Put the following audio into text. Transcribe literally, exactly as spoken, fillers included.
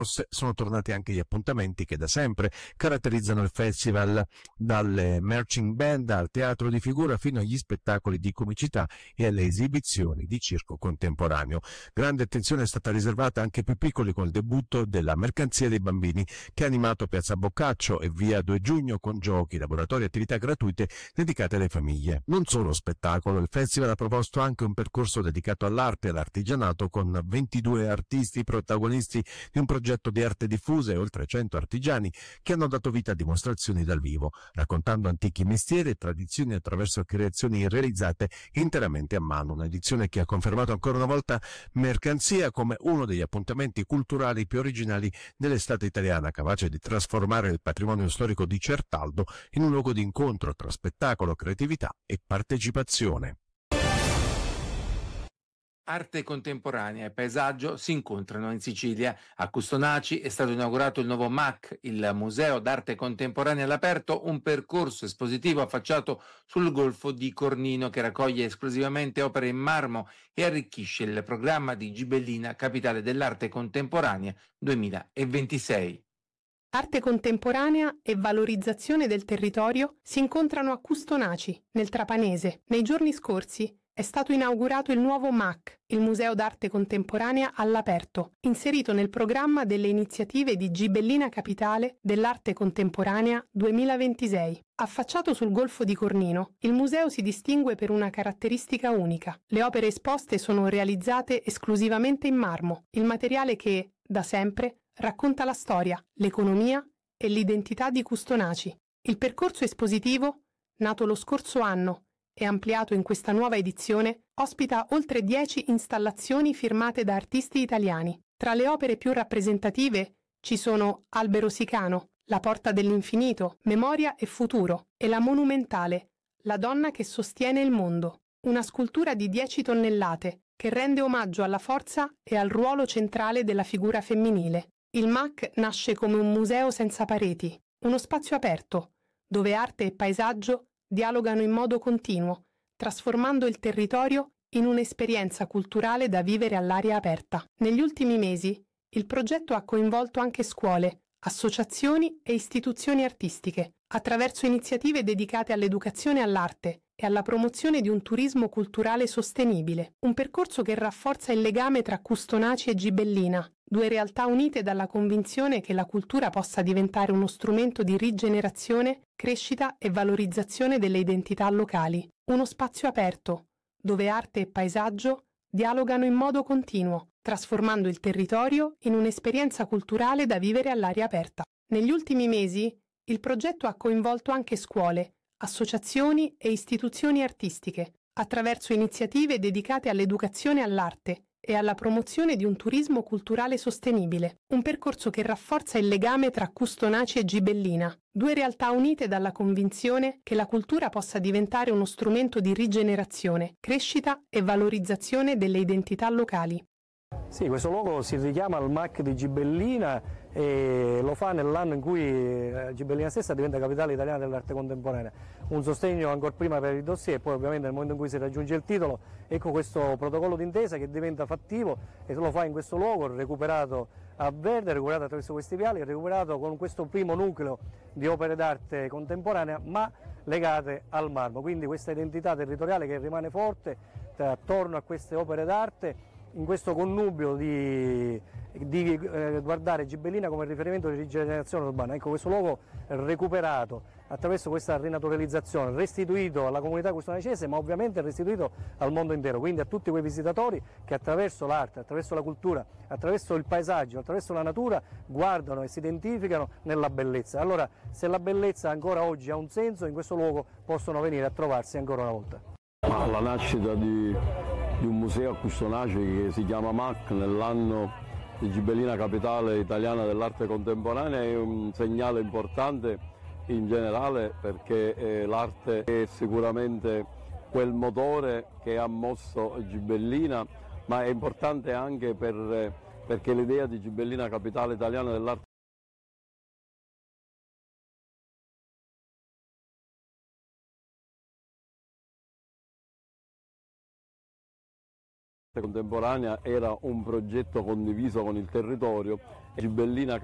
sono tornati anche gli appuntamenti che da sempre caratterizzano il festival, dalle marching band al teatro di figura fino agli spettacoli di comicità e alle esibizioni di circo contemporaneo. Grande attenzione è stata riservata anche ai più piccoli con il debutto della Mercanzia dei Bambini, che ha animato Piazza Boccaccio e via due giugno con giochi, laboratori e attività gratuite dedicate alle famiglie. Non solo spettacolo, il festival ha proposto anche un percorso dedicato all'arte e all'artigianato con ventidue artisti protagonisti di un progetto di arte diffusa e oltre cento artigiani che hanno dato vita a dimostrazioni dal vivo, raccontando antichi mestieri e tradizioni attraverso creazioni realizzate interamente a mano. Un'edizione che ha confermato ancora una volta Mercanzia come uno degli appuntamenti culturali più originali dell'estate italiana, capace di trasformare il patrimonio storico di Certaldo in un luogo di incontro tra spettacolo, creatività e partecipazione. Arte contemporanea e paesaggio si incontrano in Sicilia. A Custonaci è stato inaugurato il nuovo M A C, il Museo d'Arte Contemporanea all'aperto, un percorso espositivo affacciato sul Golfo di Cornino che raccoglie esclusivamente opere in marmo e arricchisce il programma di Gibellina, capitale dell'arte contemporanea duemilaventisei. Arte contemporanea e valorizzazione del territorio si incontrano a Custonaci, nel Trapanese. Nei giorni scorsi è stato inaugurato il nuovo M A C, il Museo d'Arte Contemporanea all'aperto, inserito nel programma delle iniziative di Gibellina Capitale dell'Arte Contemporanea duemilaventisei. Affacciato sul Golfo di Cornino, il museo si distingue per una caratteristica unica. Le opere esposte sono realizzate esclusivamente in marmo, il materiale che, da sempre, racconta la storia, l'economia e l'identità di Custonaci. Il percorso espositivo, nato lo scorso anno e ampliato in questa nuova edizione, ospita oltre dieci installazioni firmate da artisti italiani. Tra le opere più rappresentative ci sono Albero Sicano, La porta dell'infinito, Memoria e futuro, e la monumentale La donna che sostiene il mondo, una scultura di dieci tonnellate che rende omaggio alla forza e al ruolo centrale della figura femminile. Il M A C nasce come un museo senza pareti, uno spazio aperto, dove arte e paesaggio dialogano in modo continuo, trasformando il territorio in un'esperienza culturale da vivere all'aria aperta. Negli ultimi mesi, il progetto ha coinvolto anche scuole, associazioni e istituzioni artistiche, attraverso iniziative dedicate all'educazione all'arte e alla promozione di un turismo culturale sostenibile, un percorso che rafforza il legame tra Custonaci e Gibellina, due realtà unite dalla convinzione che la cultura possa diventare uno strumento di rigenerazione, crescita e valorizzazione delle identità locali. Uno spazio aperto, dove arte e paesaggio dialogano in modo continuo, trasformando il territorio in un'esperienza culturale da vivere all'aria aperta. Negli ultimi mesi, il progetto ha coinvolto anche scuole, associazioni e istituzioni artistiche, attraverso iniziative dedicate all'educazione all'arte e alla promozione di un turismo culturale sostenibile, un percorso che rafforza il legame tra Custonaci e Gibellina, due realtà unite dalla convinzione che la cultura possa diventare uno strumento di rigenerazione, crescita e valorizzazione delle identità locali. Sì, questo logo si richiama al M A C di Gibellina e lo fa nell'anno in cui Gibellina stessa diventa capitale italiana dell'arte contemporanea. Un sostegno ancora prima per il dossier e poi ovviamente nel momento in cui si raggiunge il titolo, ecco questo protocollo d'intesa che diventa fattivo e lo fa in questo luogo recuperato a verde, recuperato attraverso questi viali, recuperato con questo primo nucleo di opere d'arte contemporanea ma legate al marmo, quindi questa identità territoriale che rimane forte attorno a queste opere d'arte, in questo connubio di, di eh, guardare Gibellina come riferimento di rigenerazione urbana. Ecco, questo luogo recuperato attraverso questa rinaturalizzazione, restituito alla comunità custonacese ma ovviamente restituito al mondo intero, quindi a tutti quei visitatori che attraverso l'arte, attraverso la cultura, attraverso il paesaggio, attraverso la natura guardano e si identificano nella bellezza. Allora, se la bellezza ancora oggi ha un senso, in questo luogo possono venire a trovarsi ancora una volta. Ma la nascita di, di un museo a Custonaci che si chiama M A C nell'anno di Gibellina capitale italiana dell'arte contemporanea è un segnale importante in generale perché eh, l'arte è sicuramente quel motore che ha mosso Gibellina, ma è importante anche per, perché l'idea di Gibellina capitale italiana dell'arte contemporanea era un progetto condiviso con il territorio. Gibellina